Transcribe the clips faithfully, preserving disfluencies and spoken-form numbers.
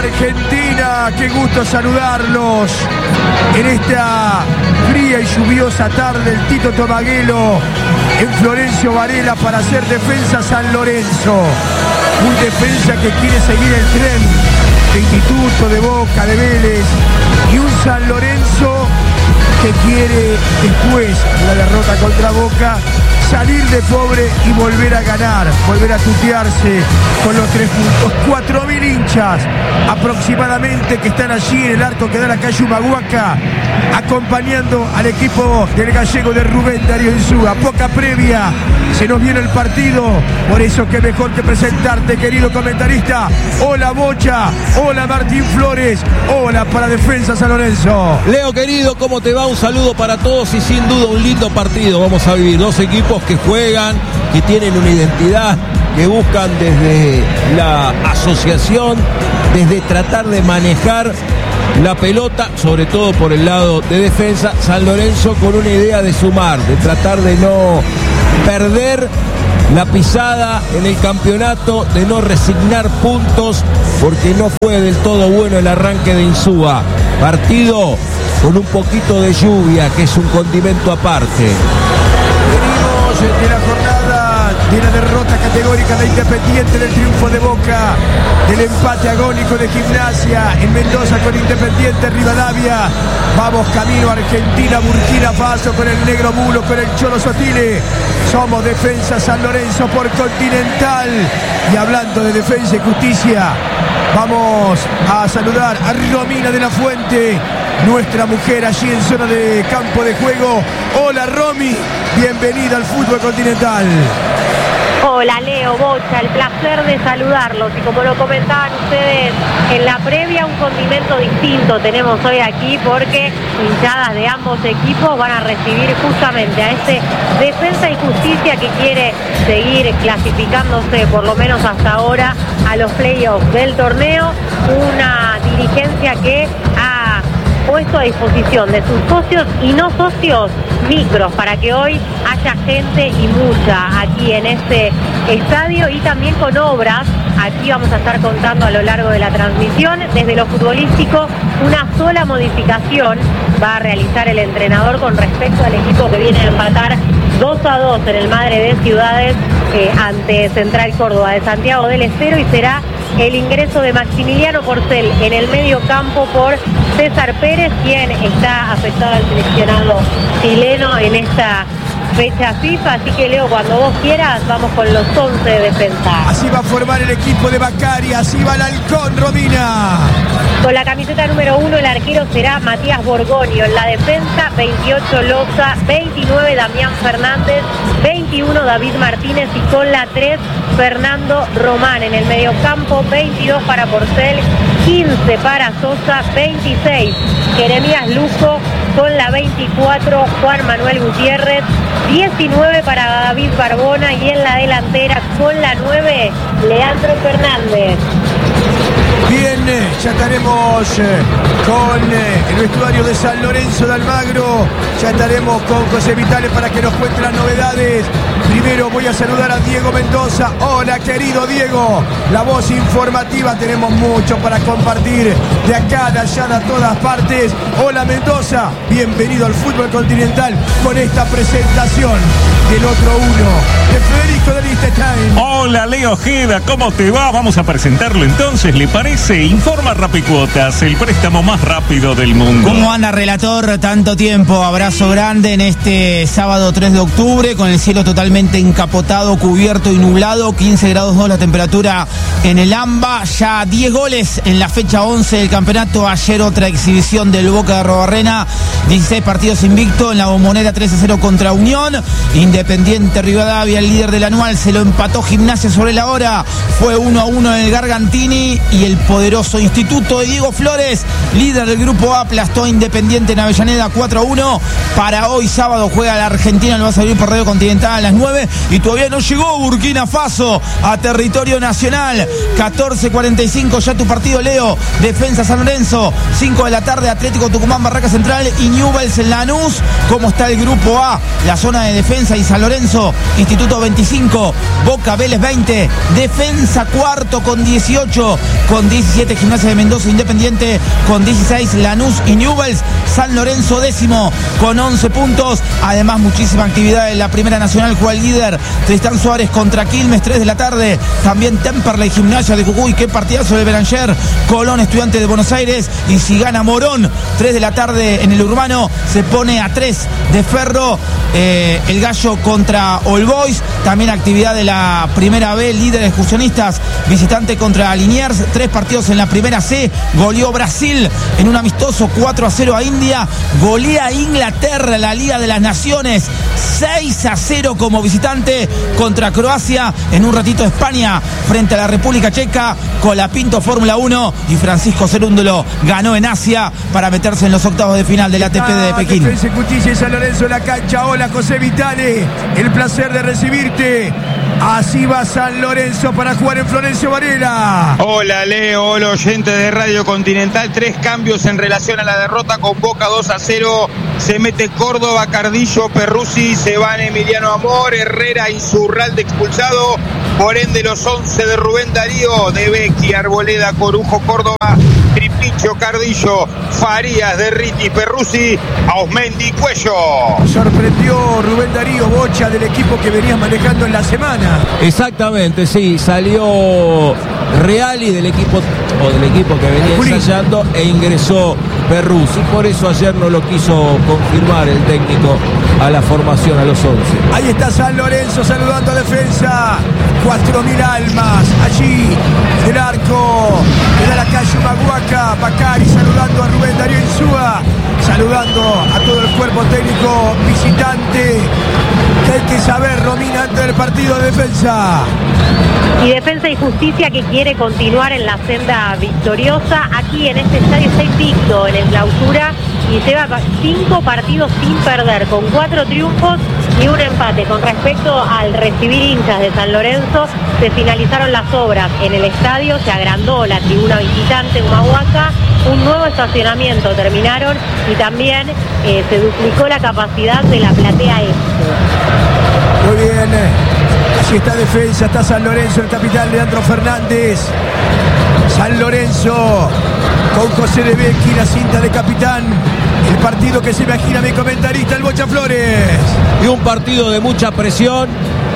Argentina, qué gusto saludarlos en esta fría y lluviosa tarde. El Tito Tomaguelo en Florencio Varela para hacer Defensa San Lorenzo. Un defensa que quiere seguir el tren de Instituto, de Boca, de Vélez, y un San Lorenzo que quiere, después de la derrota contra Boca, salir de pobre y volver a ganar, volver a tutearse con los tres puntos. Cuatro mil hinchas aproximadamente que están allí en el arco que da la calle Humahuaca, acompañando al equipo del gallego de Rubén Darío Insúa. Poca previa, se nos viene el partido, por eso qué mejor que presentarte, querido comentarista. Hola Bocha, hola Martín Flores, hola para Defensa San Lorenzo. Leo querido, ¿cómo te va? Un saludo para todos y sin duda un lindo partido vamos a vivir. Dos equipos que juegan, que tienen una identidad, que buscan desde la asociación, desde tratar de manejar la pelota, sobre todo por el lado de defensa. San Lorenzo con una idea de sumar, de tratar de no perder la pisada en el campeonato, de no resignar puntos, porque no fue del todo bueno el arranque de Insúa. Partido con un poquito de lluvia, que es un condimento aparte. Venimos de la jornada de la derrota categórica de Independiente, del triunfo de Boca, del empate agónico de Gimnasia en Mendoza con Independiente Rivadavia. Vamos camino a Argentina, Burkina Faso con el Negro Mulo, con el Cholo Sotile. Somos Defensa San Lorenzo por Continental. Y hablando de defensa y justicia, vamos a saludar a Romina de la Fuente, nuestra mujer allí en zona de campo de juego. Hola Romy, bienvenida al fútbol continental. Hola Leo, Bocha, el placer de saludarlos, y como lo comentaban ustedes en la previa, un condimento distinto tenemos hoy aquí, porque hinchadas de ambos equipos van a recibir justamente a este Defensa y Justicia que quiere seguir clasificándose, por lo menos hasta ahora, a los playoffs del torneo. Una dirigencia que ha puesto a disposición de sus socios y no socios micros para que hoy haya gente, y mucha, aquí en este estadio, y también con obras. Aquí vamos a estar contando a lo largo de la transmisión. Desde lo futbolístico, una sola modificación va a realizar el entrenador con respecto al equipo que viene a empatar dos a dos en el Madre de Ciudades eh, ante Central Córdoba de Santiago del Estero, y será el ingreso de Maximiliano Porcel en el medio campo por César Pérez, quien está afectado al seleccionado chileno en esta fecha FIFA. Así que Leo, cuando vos quieras, vamos con los once de defensa. Así va a formar el equipo de Bacari, así va el Halcón, Romina. Con la camiseta número uno, el arquero será Matías Borgonio. En la defensa, veintiocho Loza, veintinueve Damián Fernández, veintiuno David Martínez, y con la tres Fernando Román. En el mediocampo, veintidós para Porcel, quince para Sosa, veintiséis Jeremías Luco, con la veinticuatro Juan Manuel Gutiérrez, diecinueve para David Barbona, y en la delantera con la nueve Leandro Fernández. Bien, ya estaremos con el vestuario de San Lorenzo de Almagro, ya estaremos con José Vitale para que nos cuente las novedades. Primero voy a saludar a Diego Mendoza. Hola querido Diego, la voz informativa, tenemos mucho para compartir de acá, de allá, de todas partes. Hola Mendoza, bienvenido al fútbol continental con esta presentación del otro uno de Federico de Liechtenstein. Hola Leo Ojeda, ¿cómo te va? Vamos a presentarlo entonces, ¿le parece? Informa Rapicuotas, el préstamo más rápido del mundo. ¿Cómo anda, relator? Tanto tiempo, abrazo grande en este sábado tres de octubre, con el cielo totalmente encapotado, cubierto y nublado, quince grados dos la temperatura en el AMBA, ya diez goles en la fecha once del campeonato. Ayer otra exhibición del Boca de Robarrena, dieciséis partidos invicto en la Bombonera, tres a cero contra Unión. Independiente Rivadavia, el líder del anual, se lo empató Gimnasia sobre la hora, fue uno a uno en el Gargantini, y el poderoso Instituto de Diego Flores, líder del grupo A, aplastó a Independiente en Avellaneda cuatro a uno. Para hoy sábado juega la Argentina, lo va a salir por Radio Continental a las nueve, y todavía no llegó Burkina Faso a territorio nacional. catorce cuarenta y cinco ya tu partido, Leo. Defensa San Lorenzo, cinco de la tarde, Atlético Tucumán, Barraca Central y Newell's en Lanús. ¿Cómo está el grupo A? La zona de defensa, y San Lorenzo, Instituto veinticinco, Boca Vélez veinte, Defensa cuarto con dieciocho, con diecisiete Gimnasia de nueve, Mendoza Independiente con dieciséis, Lanús y Newell's, San Lorenzo décimo con once puntos. Además, muchísima actividad en la Primera Nacional. Juega el líder Tristán Suárez contra Quilmes, tres de la tarde. También Temperley, Gimnasia de Jujuy, qué partidazo de Belanger. Colón, Estudiantes de Buenos Aires. Y si gana Morón, tres de la tarde en el Urbano, se pone a tres de Ferro. Eh, el Gallo contra All Boys. También actividad de la Primera B, líder de excursionistas, visitante contra Liniers. Tres partidos en la Primera C. Goleó Brasil en un amistoso cuatro a cero a India. Golea Inglaterra, la Liga de las Naciones, seis a cero como visitante contra Croacia. En un ratito España frente a la República Checa. Colapinto Fórmula uno y Francisco Cerúndolo ganó en Asia para meterse en los octavos de final del A T P de Pekín. Defensa y Justicia y San Lorenzo en la cancha. Hola José Vitale, el placer de recibirte. Así va San Lorenzo para jugar en Florencio Varela. Hola Leo, hola oyente de Radio Continental. Tres cambios en relación a la derrota con Boca dos a cero. Se mete Córdoba, Cardillo, Perruzzi, se van Emiliano Amor, Herrera y Zurralde expulsado. Por ende los once de Rubén Darío, de Becchi, Arboleda, Corujo, Córdoba, Tripicho, Cardillo, Farías, Derriti, Perruzzi, Ausmendi, Cuello. Sorprendió Rubén Darío, Bocha, del equipo que venías manejando en la semana. Exactamente, sí, salió Reali del equipo o del equipo que venía Juli. ensayando e ingresó Perruzzi. Por eso ayer no lo quiso confirmar el técnico a la formación, a los once. Ahí está San Lorenzo saludando a defensa. Cuatro mil almas allí del arco. Le da la calle Humahuaca. Bacari saludando a Rubén Darío Insúa. Saludando a todo el cuerpo técnico visitante. Que hay que saber, Romina, antes del partido de defensa. Y Defensa y Justicia que quiere continuar en la senda victoriosa. Aquí en este estadio está invicto en el clausura y lleva cinco partidos sin perder, con cuatro triunfos y un empate. Con respecto al recibir hinchas de San Lorenzo, se finalizaron las obras en el estadio, se agrandó la tribuna visitante Humahuaca, un nuevo estacionamiento terminaron y también eh, se duplicó la capacidad de la platea este. Muy bien. Allí está defensa, está San Lorenzo, el capitán Leandro Fernández. San Lorenzo con José de Becchi, la cinta de capitán. El partido que se imagina mi comentarista, el Bocha Flores. Y un partido de mucha presión,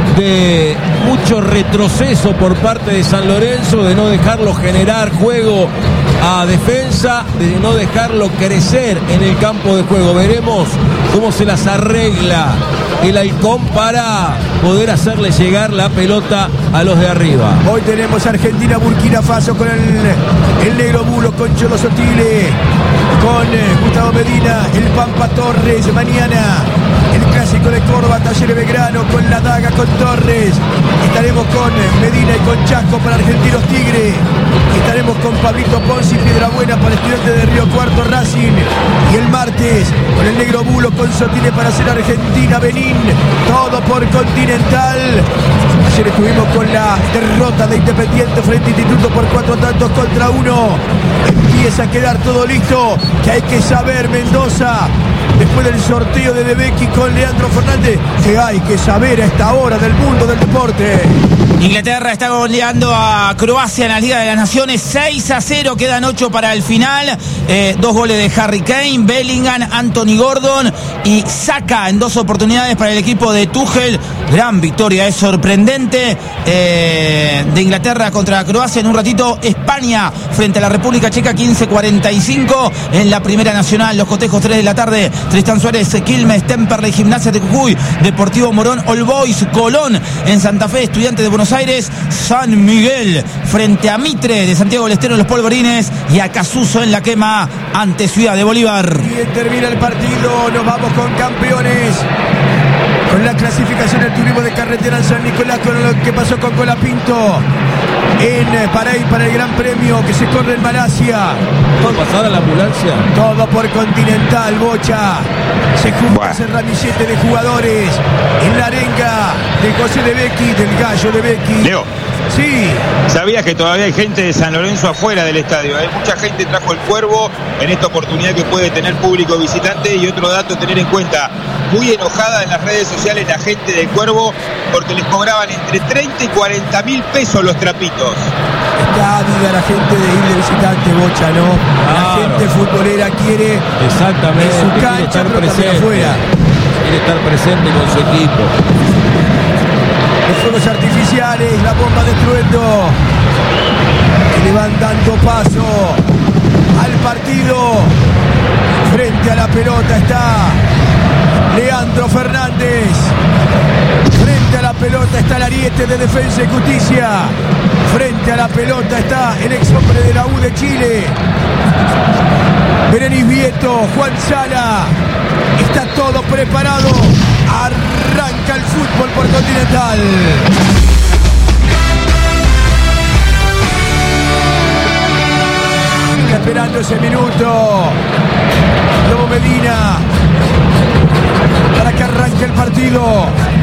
de mucho retroceso por parte de San Lorenzo, de no dejarlo generar juego a defensa, de no dejarlo crecer en el campo de juego. Veremos cómo se las arregla el Halcón para poder hacerle llegar la pelota a los de arriba. Hoy tenemos Argentina, Burkina Faso con el, el Negro Bulo, con Cholo Sotile, con eh, Gustavo Medina, el Pampa Torres. Mañana el clásico de Córdoba, Talleres Belgrano, con la Daga, con Torres. Estaremos con Medina y con Chasco para Argentinos Tigre. Estaremos con Pablito Ponzi y Piedrabuena para Estudiantes de Río Cuarto, Racing. Y el martes con el Negro Bulo, con Sotile para hacer Argentina, Benín. Todo por Continental. Ayer estuvimos con la derrota de Independiente frente a Instituto por cuatro tantos contra uno. Empieza a quedar todo listo, que hay que saber, Mendoza, después del sorteo de De Becchi con Leandro Fernández, que hay que saber a esta hora del mundo del deporte. Inglaterra está goleando a Croacia en la Liga de las Naciones seis a cero, quedan ocho para el final. Eh, dos goles de Harry Kane, Bellingham, Anthony Gordon y Saka en dos oportunidades para el equipo de Tuchel. Gran victoria, es sorprendente, eh, de Inglaterra contra Croacia. En un ratito España frente a la República Checa, quince cuarenta y cinco en la Primera Nacional. Los cotejos tres de la tarde, Tristán Suárez, Quilmes, Temperley, Gimnasia de Jujuy, Deportivo Morón, All Boys, Colón en Santa Fe, Estudiantes de Buenos Aires, San Miguel frente a Mitre de Santiago del Estero, los Polvorines, y a Casuso en la Quema ante Ciudad de Bolívar. Bien, termina el partido, nos vamos con campeones. Con la clasificación del turismo de carretera en San Nicolás, con lo que pasó con Colapinto en Paraí para el Gran Premio que se corre en Malasia. ¿Puedo pasar a la ambulancia? Todo por Continental, Bocha. Se junta ese ramillete de jugadores en la arenga de José de Becchi, del Gallo de Becchi. Leo. Sí. ¿Sabías que todavía hay gente de San Lorenzo afuera del estadio? ¿eh? Mucha gente trajo el Cuervo en esta oportunidad que puede tener público visitante. Y otro dato a tener en cuenta, muy enojada en las redes sociales la gente del Cuervo porque les cobraban entre treinta y cuarenta mil pesos los trapitos. está ávida la gente de ir de visitante, Bocha, ¿no? Claro. La gente futbolera quiere Exactamente, en su quiere cancha, estar pero también presente. afuera. Quiere estar presente con su equipo. Los fuegos artificiales, la bomba de estruendo que le van dando paso al partido. Frente a la pelota está Leandro Fernández. Frente a la pelota está el ariete de Defensa y Justicia. Frente a la pelota está el ex hombre de la U de Chile, Berenis Vieto, Juan Sala. Está todo preparado. Arranca el fútbol por Continental. Está esperando ese minuto Lobo Medina para que arranque el partido.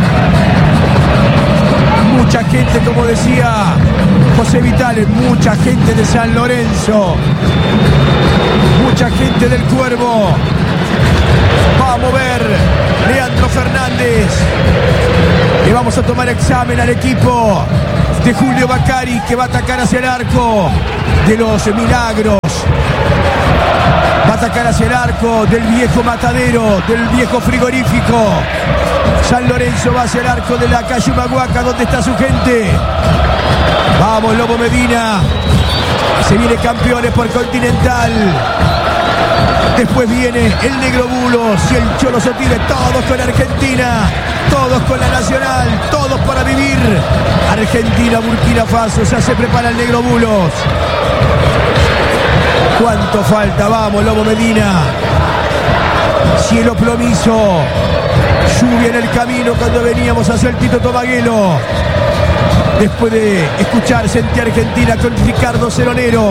Mucha gente, como decía José Vitale, mucha gente de San Lorenzo, mucha gente del Cuervo. Va a mover Leandro Fernández. Le vamos a tomar examen al equipo de Julio Bacari, que va a atacar hacia el arco de los Milagros. Va a atacar hacia el arco del viejo matadero, del viejo frigorífico. San Lorenzo va hacia el arco de la calle Humahuaca, donde está su gente. Vamos, Lobo Medina. Se viene Campeones por Continental. Después viene el Negro Bulos y el Cholo Sotile, todos con Argentina, todos con la Nacional, todos para vivir. Argentina, Burkina Faso, ya se prepara el Negro Bulos. ¿Cuánto falta? Vamos, Lobo Medina. Cielo plomizo. Lluvia en el camino cuando veníamos hacia el Tito Tomaguelo. Después de escuchar Sentí Argentina con Ricardo Ceronero.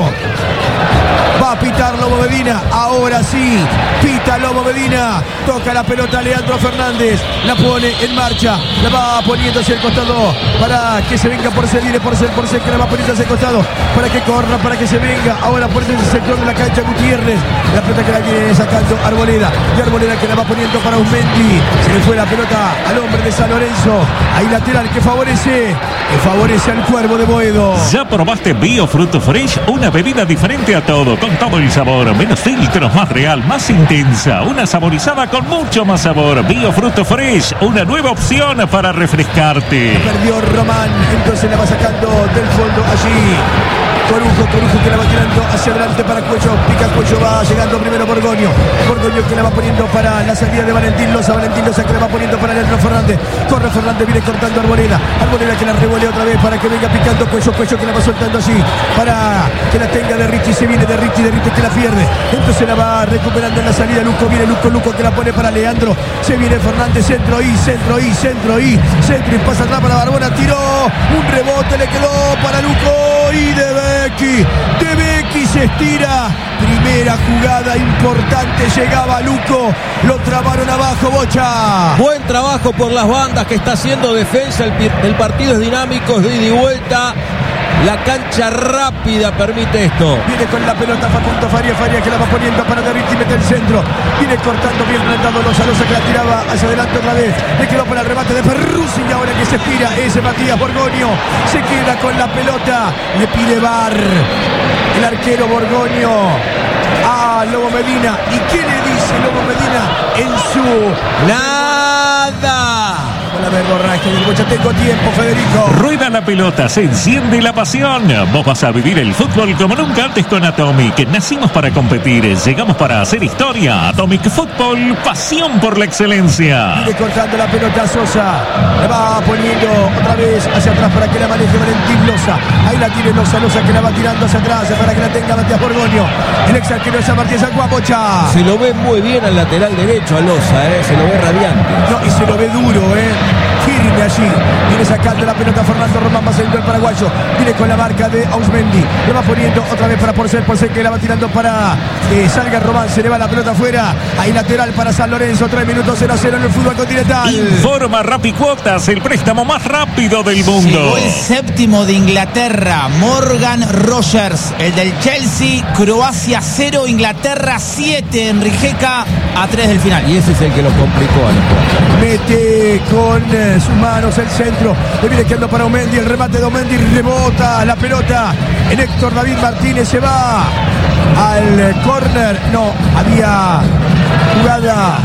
Va a pitar Lobo Medina, ahora sí, pita Lobo Medina, toca la pelota Leandro Fernández, la pone en marcha, la va poniendo hacia el costado, para que se venga por Cedire, por ser, por ser, que la va poniendo hacia el costado, para que corra, para que se venga, ahora por ese sector de la cancha Gutiérrez, la pelota que la viene sacando Arboleda, y Arboleda que la va poniendo para Usmendi, se le fue la pelota al hombre de San Lorenzo, ahí lateral que favorece, que favorece al Cuervo de Boedo. ¿Ya probaste Bio Fruto Fresh? Una bebida diferente a todo, con todo el sabor, menos filtros, más real, más intensa, una saborizada con mucho más sabor. Bio Fruto Fresh, una nueva opción para refrescarte. Perdió Román, entonces la va sacando del fondo allí. Corujo, Corujo que la va tirando hacia adelante para Cuello, pica Cuello, va llegando primero Borgoño, Borgoño que la va poniendo para la salida de Valentín Loza, Valentín Loza que la va poniendo para Leandro Fernández, corre Fernández, viene cortando Arboleda, Arboleda que la revolea otra vez para que venga picando Cuello, Cuello que la va soltando allí, para que la tenga de Richie, se viene de Richie, de Richie que la pierde, entonces la va recuperando en la salida Luco, viene Luco, Luco que la pone para Leandro, se viene Fernández, centro y, centro y, centro y, centro y pasa atrás para Barbona, tiró, un rebote le quedó para Luco y de Becky, de Becky se estira, primera jugada importante, llegaba Luco, lo trabaron abajo, Bocha. Buen trabajo por las bandas que está haciendo Defensa, el, el partido es dinámico, es de ida y vuelta. La cancha rápida permite esto. Viene con la pelota Facundo Faria, Faria que la va poniendo para Derriti, mete el centro. Viene cortando bien plantado Loza, Loza que la tiraba hacia adelante otra vez. Le quedó para el remate de Perruzzi y ahora que se estira ese Matías Borgoño. Se queda con la pelota, le pide bar el arquero Borgoño a Lobo Medina. ¿Y qué le dice Lobo Medina en su... ¡Nada! Con la verborragia del Bocha, tengo tiempo, Federico. Rueda la pelota, se enciende la pasión. Vos vas a vivir el fútbol como nunca antes con Atomic. Nacimos para competir, llegamos para hacer historia. Atomic Fútbol, pasión por la excelencia. Viene cortando la pelota Sosa, la va poniendo otra vez hacia atrás para que la maneje Valentín Loza. Ahí la tiene Loza, Loza que la va tirando hacia atrás para que la tenga Matías Borgoño. El ex arquero de San Martín San Juan, Bocha. Se lo ve muy bien al lateral derecho a Loza, ¿eh? Se lo ve radiante. No, y se lo ve duro, ¿eh? Firme allí, viene sacando la pelota Fernando Román, va a salir el paraguayo, viene con la marca de Ausmendi, le va poniendo otra vez para Porcel, Porcel que la va tirando para que salga Román, se le va la pelota afuera, ahí lateral para San Lorenzo, tres minutos cero a cero en el fútbol continental. Informa Rapicuotas, el préstamo más rápido del mundo. Llegó el séptimo de Inglaterra, Morgan Rogers, el del Chelsea, Croacia cero, Inglaterra siete, Enriqueca a tres del final. Y ese es el que lo complicó a los jugadores. Mete con sus manos, el centro, le viene quedando para Omendi, el remate de Omendi, rebota la pelota en Héctor David Martínez, se va al córner, no, había jugada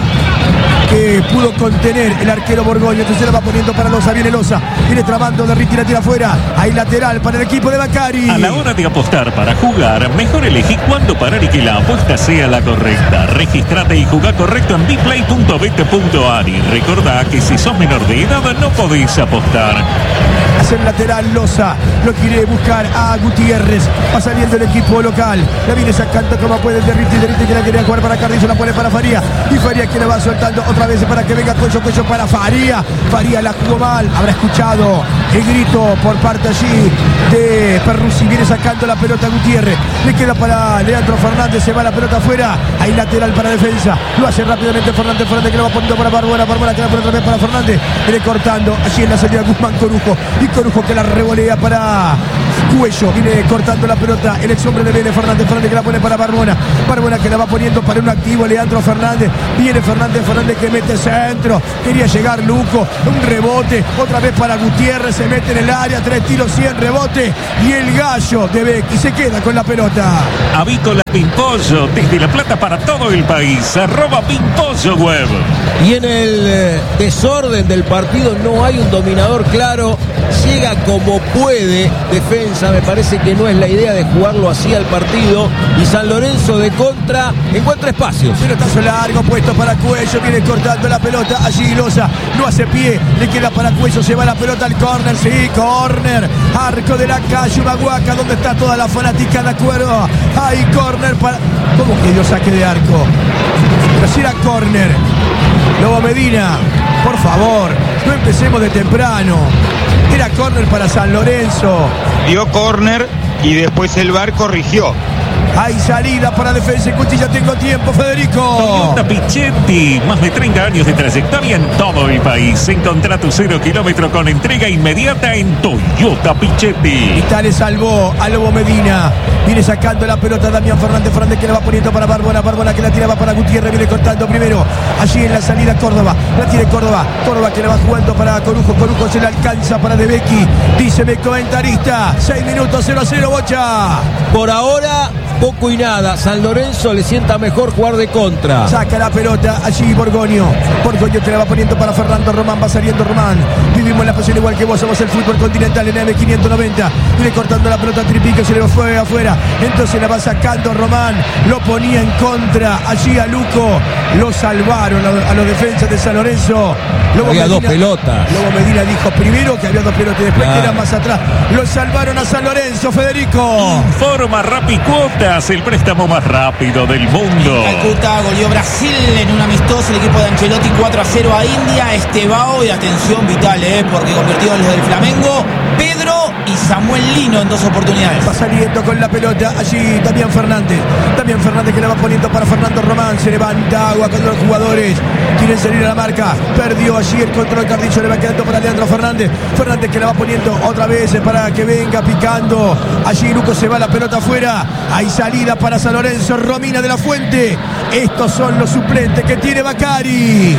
que pudo contener el arquero Borgoño, entonces la va poniendo para Loza, viene Loza, viene trabando de Ricky, la tira afuera, hay lateral para el equipo de Bacari. A la hora de apostar para jugar, mejor elegí cuándo parar y que la apuesta sea la correcta. Registrate y jugá correcto en biplay punto bet punto a r y recordá que si sos menor de edad no podés apostar. Hace el lateral Loza, lo quiere buscar a Gutiérrez, va saliendo el equipo local, la viene sacando como puede de Ricky, de Ricky que la quería jugar para Carrillo, la pone para Faría, y Faría que la va soltando otra vez para que venga Cuello, Cuello para Faría, Faría la jugó mal, habrá escuchado el grito por parte allí de Perruzzi, viene sacando la pelota a Gutiérrez, le queda para Leandro Fernández, se va la pelota afuera, hay lateral para defensa, lo hace rápidamente Fernández, Fernández que la va poniendo para Barbona, Barbona que la pone otra vez para Fernández, viene cortando allí en la salida Guzmán Corujo, y Corujo que la revolea para Cuello, viene cortando la pelota el ex hombre de Vélez, Fernández, Fernández que la pone para Barbona, Barbona que la va poniendo para un activo Leandro Fernández, viene Fernández, Fernández que mete centro, quería llegar Luco, un rebote, otra vez para Gutiérrez, se mete en el área, tres tiros, cien rebote, y el gallo de Becky se queda con la pelota. Avícola Pimpollo, desde La Plata para todo el país, arroba Pimpollo Web. Y en el eh, desorden del partido no hay un dominador claro, llega como puede, defensa, me parece que no es la idea de jugarlo así al partido, y San Lorenzo de contra encuentra espacios. Pelotazo largo puesto para Cuello, viene cortando la pelota, allí Loza, no hace pie, le queda para Cuello, se va la pelota al córner, sí, córner, arco de la calle Humahuaca, donde está toda la fanática de acuerdo, hay córner para... ¿Cómo que dio saque de arco? Pero si era córner, Lobo Medina, por favor, no empecemos de temprano, era córner para San Lorenzo. Dio córner y después el V A R corrigió. Hay salida para Defensa y Justicia, tengo tiempo, Federico. Toyota Pichetti, más de treinta años de trayectoria en todo el país. Encontrá tu cero kilómetro con entrega inmediata en Toyota Pichetti. Esta le salvó a Lobo Medina. Viene sacando la pelota Damián Fernández, Fernández que la va poniendo para Bárbara, Bárbara que la tiraba para Gutiérrez, viene cortando primero. Allí en la salida Córdoba, la tiene Córdoba, Córdoba que la va jugando para Corujo, Corujo se la alcanza para De Becchi. Dice mi comentarista, seis minutos, cero a cero, Bocha. Por ahora, poco y nada. San Lorenzo le sienta mejor jugar de contra. Saca la pelota allí Borgoño. Borgoño que la va poniendo para Fernando Román. Va saliendo Román. Vivimos la pasión igual que vos. Somos el fútbol continental en M quinientos noventa. Viene cortando la pelota a Tripico. Se le fue afuera. Entonces la va sacando Román. Lo ponía en contra allí a Luco. Lo salvaron a, a los defensas de San Lorenzo. Lobo había Medina, dos pelotas. Lobo Medina dijo primero que había dos pelotas y después claro. que eran más atrás. Lo salvaron a San Lorenzo, Federico. Informa Rapicuotas, el préstamo más rápido del mundo. Calcuta goleó Brasil en un amistoso, el equipo de Ancelotti cuatro a cero a India. Estebao, y atención vital, eh, porque convirtió los del Flamengo Pedro y Samuel Lino en dos oportunidades. Va saliendo con la pelota allí Damián Fernández. Damián Fernández que la va poniendo para Fernando Román. Se levanta agua cuando los jugadores quieren salir a la marca. Perdió allí el control Carrillo, le va quedando para Leandro Fernández. Fernández que la va poniendo otra vez para que venga picando. Allí Luco se va la pelota afuera. Hay salida para San Lorenzo. Romina de la Fuente. Estos son los suplentes que tiene Bacari.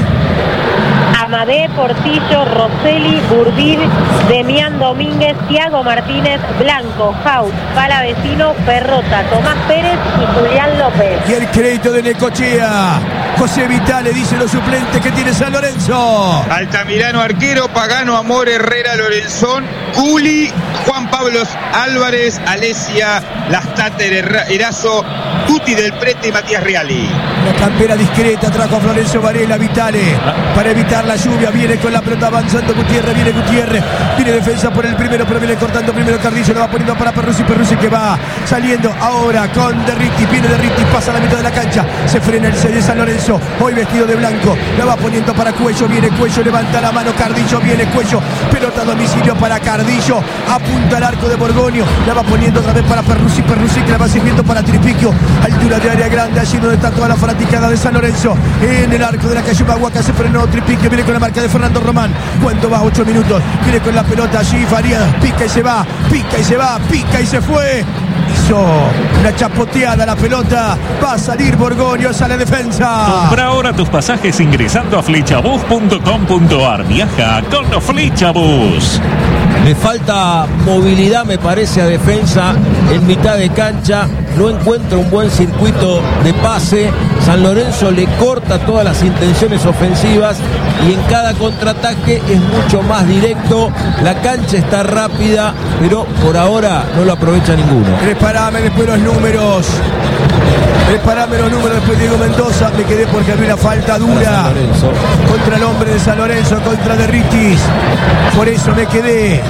Amadé, Portillo, Rosselli, Burdín, Demián Domínguez, Thiago Martínez, Blanco, Haut, Palavecino, Perrota, Tomás Pérez y Julián López. Y el crédito de Necochea. José Vitale dice los suplentes que tiene San Lorenzo. Altamirano arquero, Pagano, Amor, Herrera, Lorenzón, Culi, Juan Pablo Álvarez, Alesia, Lastater, Erazo, Tuti del Prete y Matías Reali. La campera discreta trajo a Florencio Varela, Vitale, para evitar la lluvia. Viene con la pelota avanzando Gutiérrez, viene Gutiérrez, viene defensa por el primero, pero viene cortando primero Carrillo, lo va poniendo para Perruzzi, Perruzzi que va saliendo ahora con Derriti, viene Derriti, pasa a la mitad de la cancha, se frena el C de San Lorenzo, hoy vestido de blanco, la va poniendo para Cuello, viene Cuello, levanta la mano Cardillo, viene Cuello, pelota a domicilio para Cardillo, apunta al arco de Borgoño, la va poniendo otra vez para Perruzzi, Perruzzi que la va sirviendo para Tripiquio, altura de área grande, allí donde está toda la fanaticada de San Lorenzo, en el arco de la calle Humahuaca se frenó Tripiquio, viene con la marca de Fernando Román, ¿cuánto va? ocho minutos, viene con la pelota allí, Faría, pica y se va, pica y se va, pica y se fue, y Lorenzo. Una chapoteada la pelota. Va a salir Borgoño, sale defensa. Compra ahora tus pasajes ingresando a flechabus punto com punto ar. Viaja con Flechabus. Le falta movilidad, me parece, a defensa en mitad de cancha. No encuentra un buen circuito de pase. San Lorenzo le corta todas las intenciones ofensivas y en cada contraataque es mucho más directo. La cancha está rápida, pero por ahora no lo aprovecha ninguno. Preparame después los números. Preparame los números después Diego Mendoza. Me quedé porque había una falta dura contra el hombre de San Lorenzo, contra Derritis. Por eso me quedé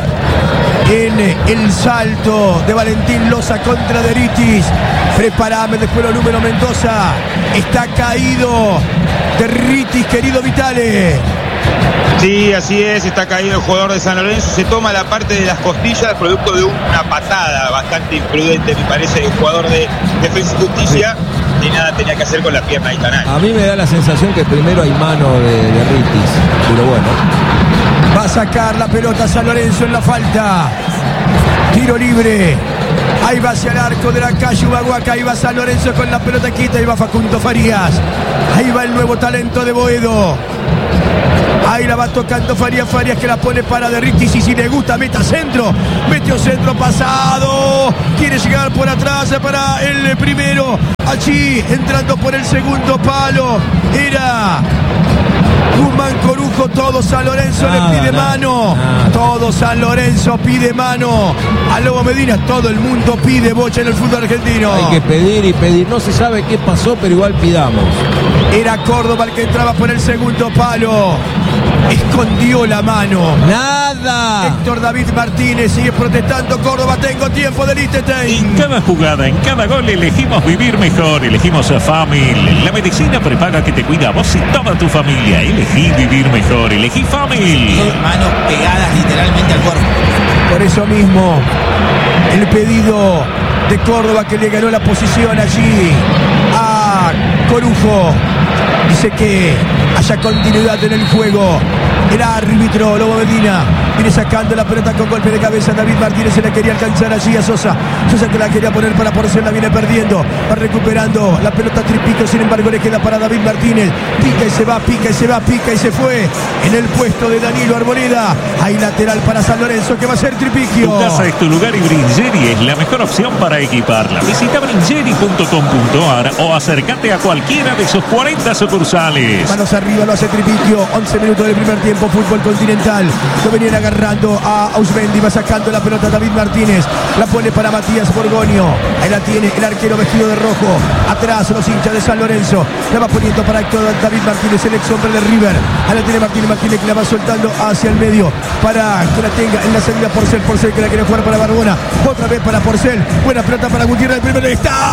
en el salto de Valentín Loza contra Derritis. Preparame después los números, Mendoza. Está caído Derritis, querido Vitale. Sí, así es, está caído el jugador de San Lorenzo, se toma la parte de las costillas producto de una patada bastante imprudente, me parece, del jugador de Defensa y Justicia, sí. Y nada tenía que hacer con la pierna Itanay. A mí me da la sensación que primero hay mano de, de Ritis, pero bueno. Va a sacar la pelota San Lorenzo en la falta. Tiro libre. Ahí va hacia el arco de la calle Humahuaca. Ahí va San Lorenzo con la pelota quita. Ahí va Facundo Farías. Ahí va el nuevo talento de Boedo. Ahí la va tocando Farías, Farías que la pone para Derritis y si le gusta meta centro, metió centro pasado, quiere llegar por atrás para el primero, allí entrando por el segundo palo, era Guzmán Corujo, todo San Lorenzo nada, le pide nada, mano, nada. Todo San Lorenzo pide mano, a Lobo Medina todo el mundo pide bocha en el fútbol argentino. Hay que pedir y pedir, no se sabe qué pasó, pero igual pidamos. Era Córdoba el que entraba por el segundo palo. Escondió la mano. Nada. Héctor David Martínez sigue protestando. Córdoba, tengo tiempo de Liechtenstein. En cada jugada, en cada gol elegimos vivir mejor. Elegimos a Famil. La medicina prepaga que te cuida a vos y toda tu familia. Elegí vivir mejor. Elegí Famil. Manos pegadas literalmente al cuerpo. Por eso mismo, el pedido de Córdoba que le ganó la posición allí a Corujo. Dice que haya continuidad en el juego. El árbitro Lobo Medina viene sacando la pelota con golpe de cabeza. David Martínez se la quería alcanzar allí a Sosa. Sosa que la quería poner para Porcel, la viene perdiendo. Va recuperando la pelota Tripico. Sin embargo le queda para David Martínez. Pica y se va, pica y se va, pica y se fue. En el puesto de Danilo Arboleda. Hay lateral para San Lorenzo que va a ser Tripiquio. Tu casa es tu lugar y Bringeri es la mejor opción para equiparla. Visita bringeri punto com punto ar o acércate a cualquiera de sus cuarenta sucursales. Manos arriba, lo hace Tripiquio. once minutos del primer tiempo. Fútbol continental. Lo venían agarrando a Ausmendi. Va sacando la pelota David Martínez. La pone para Matías Borgoño. Ahí la tiene el arquero vestido de rojo. Atrás los hinchas de San Lorenzo. La va poniendo para Héctor David Martínez, el ex hombre de River. Ahí la tiene Martínez. Martínez que la va soltando hacia el medio para que la tenga en la salida Porcel. Porcel que la quiere jugar para Barbona. Otra vez para Porcel. Buena pelota para Gutiérrez. El primero está.